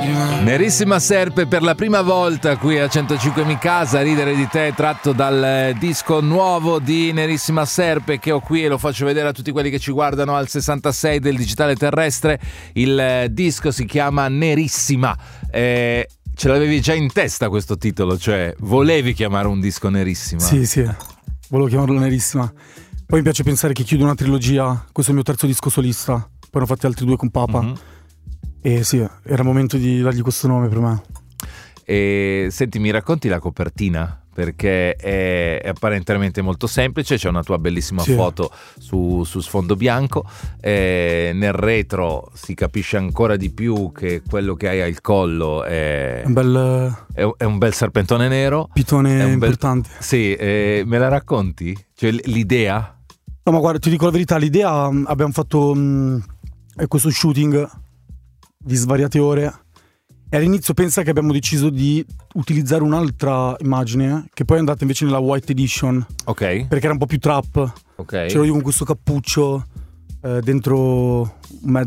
Nerissima Serpe per la prima volta qui a 105 Mi Casa, Ridere di te, tratto dal disco nuovo di Nerissima Serpe che ho qui e lo faccio vedere a tutti quelli che ci guardano al 66 del digitale terrestre. Il disco si chiama Nerissima. Ce l'avevi già in testa questo titolo, cioè volevi chiamare un disco Nerissima? Sì, volevo chiamarlo Nerissima. Poi mi piace pensare che chiudo una trilogia, questo è il mio terzo disco solista, poi ne ho fatti altri 2 con Papa. Mm-hmm. E sì, era il momento di dargli questo nome per me. E senti, mi racconti la copertina? Perché è apparentemente molto semplice, c'è una tua bellissima foto su sfondo bianco, nel retro si capisce ancora di più che quello che hai al collo è un bel serpentone nero, pitone importante. Sì, me la racconti? Cioè l'idea? No, ma guarda, ti dico la verità, l'idea, abbiamo fatto questo shooting di svariate ore e all'inizio pensa che abbiamo deciso di utilizzare un'altra immagine che poi è andata invece nella White Edition, ok, perché era un po' più trap, ok. C'ero io con questo cappuccio dentro un